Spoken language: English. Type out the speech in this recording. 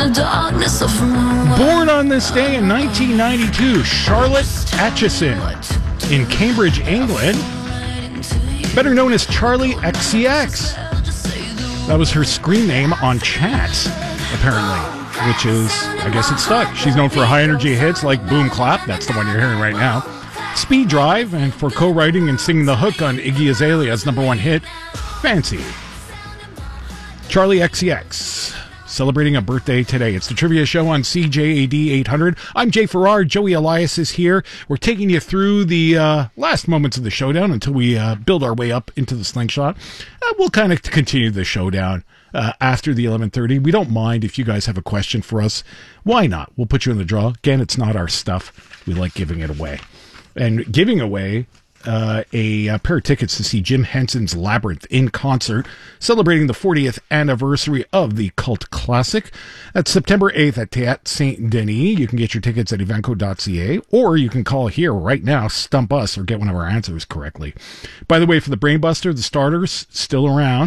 Born on this day in 1992, Charlotte Aitchison in Cambridge, England, better known as Charli XCX. That was her screen name on Chats, apparently, which is, I guess it stuck. She's known for high-energy hits like Boom Clap, that's the one you're hearing right now, Speed Drive, and for co-writing and singing the hook on Iggy Azalea's #1 hit, Fancy. Charli XCX, celebrating a birthday today. It's the Trivia Show on CJAD 800. I'm Jay Farrar. Joey Elias is here. We're taking you through the last moments of the showdown until we build our way up into the slingshot. We'll kind of continue the showdown after the 11:30. We don't mind if you guys have a question for us. Why not? We'll put you in the draw. Again, it's not our stuff. We like giving it away. And giving away a pair of tickets to see Jim Henson's Labyrinth in concert, celebrating the 40th anniversary of the cult classic. That's September 8th at Théâtre Saint-Denis. You can get your tickets at evenco.ca, or you can call here right now, stump us, or get one of our answers correctly. By the way, for the Brainbuster, the starters still around.